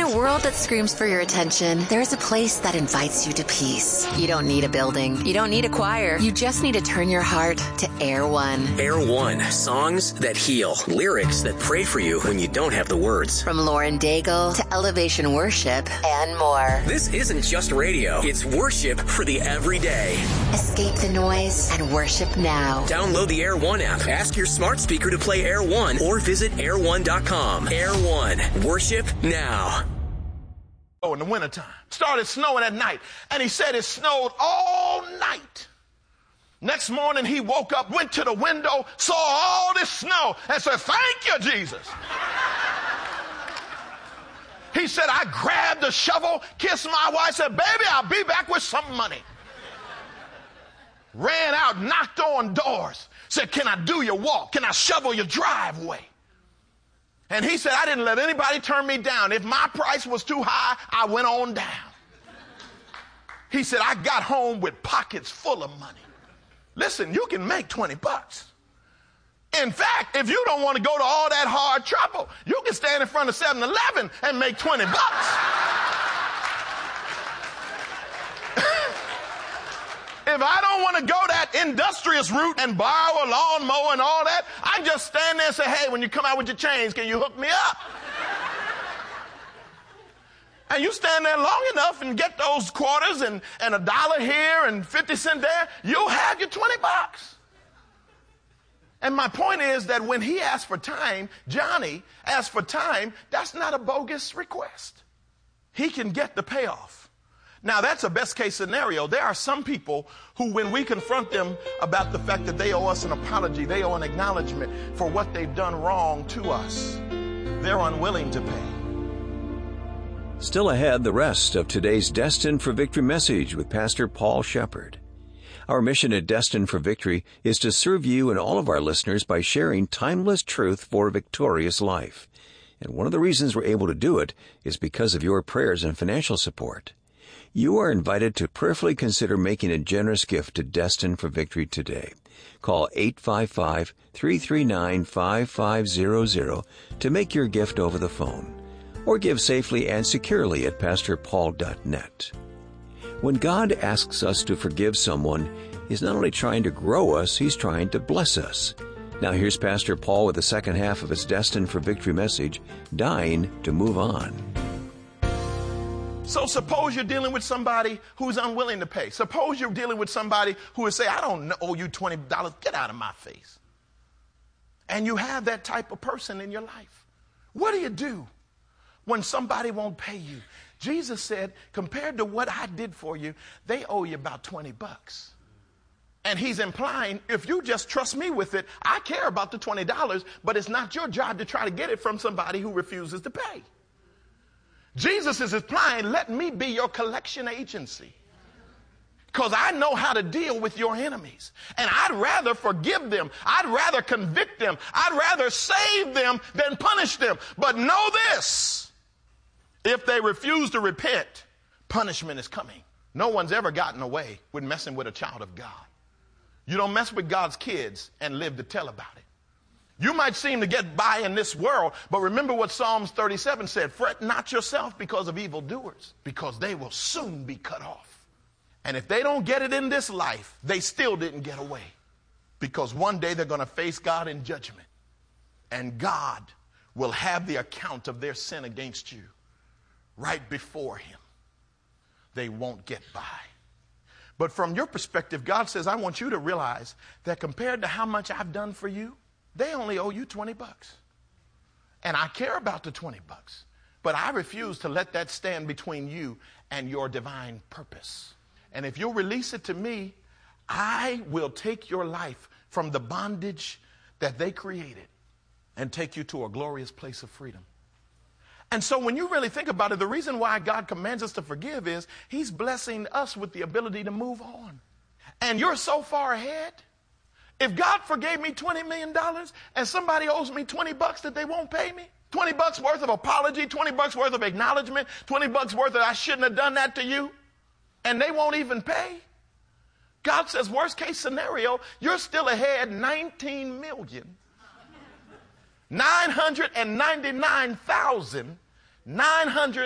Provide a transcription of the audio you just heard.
a world that screams for your attention, there's a place that invites you to peace. You don't need a building. You don't need a choir. You just need to turn your heart to Air One. Air One. Songs that heal. Lyrics that pray for you when you don't have the words. From Lauren Daigle to Elevation Worship and more. This isn't just radio. It's worship for the everyday. Escape the noise and worship now. Download the Air One app. Ask your smart speaker to play Air One or visit air1.com. Air One. Worship now. In the wintertime. Started snowing at night. And he said it snowed all night. Next morning he woke up, went to the window, saw all this snow, and said, "Thank you, Jesus." He said, I grabbed the shovel, kissed my wife, said, "Baby, I'll be back with some money." Ran out, knocked on doors, said, "Can I do your walk? Can I shovel your driveway?" And he said, "I didn't let anybody turn me down. If my price was too high, I went on down." He said, "I got home with pockets full of money." Listen, you can make $20. In fact, if you don't want to go to all that hard trouble, you can stand in front of 7-Eleven and make $20. If I don't want to go that industrious route and borrow a lawnmower and all that, I can just stand there and say, "Hey, when you come out with your change, can you hook me up?" And you stand there long enough and get those quarters and $1 here and 50 cents there, you'll have your $20. And my point is that when he asked for time, Johnny asked for time, that's not a bogus request. He can get the payoff. Now, that's a best case scenario. There are some people who, when we confront them about the fact that they owe us an apology, they owe an acknowledgement for what they've done wrong to us, they're unwilling to pay. Still ahead, the rest of today's Destined for Victory message with Pastor Paul Shepard. Our mission at Destined for Victory is to serve you and all of our listeners by sharing timeless truth for a victorious life. And one of the reasons we're able to do it is because of your prayers and financial support. You are invited to prayerfully consider making a generous gift to Destined for Victory today. Call 855-339-5500 to make your gift over the phone, or give safely and securely at pastorpaul.net. When God asks us to forgive someone, He's not only trying to grow us, He's trying to bless us. Now here's Pastor Paul with the second half of his Destined for Victory message, Dying to Move On. So suppose you're dealing with somebody who's unwilling to pay. Suppose you're dealing with somebody who would say, "I don't owe you $20. Get out of my face." And you have that type of person in your life. What do you do when somebody won't pay you? Jesus said, compared to what I did for you, they owe you about $20. And he's implying, if you just trust me with it, I care about the $20, but it's not your job to try to get it from somebody who refuses to pay. Jesus is implying, let me be your collection agency, because I know how to deal with your enemies. And I'd rather forgive them. I'd rather convict them. I'd rather save them than punish them. But know this, if they refuse to repent, punishment is coming. No one's ever gotten away with messing with a child of God. You don't mess with God's kids and live to tell about it. You might seem to get by in this world, but remember what Psalms 37 said, "Fret not yourself because of evildoers, because they will soon be cut off." And if they don't get it in this life, they still didn't get away, because one day they're going to face God in judgment, and God will have the account of their sin against you right before Him. They won't get by. But from your perspective, God says, I want you to realize that compared to how much I've done for you, they only owe you $20. And I care about the $20, but I refuse to let that stand between you and your divine purpose. And if you'll release it to me, I will take your life from the bondage that they created and take you to a glorious place of freedom. And so when you really think about it, the reason why God commands us to forgive is He's blessing us with the ability to move on. And you're so far ahead. If God forgave me $20 million and somebody owes me $20 that they won't pay me, $20 worth of apology, $20 worth of acknowledgement, $20 worth of I shouldn't have done that to you, and they won't even pay. God says, worst case scenario, you're still ahead $19,999,900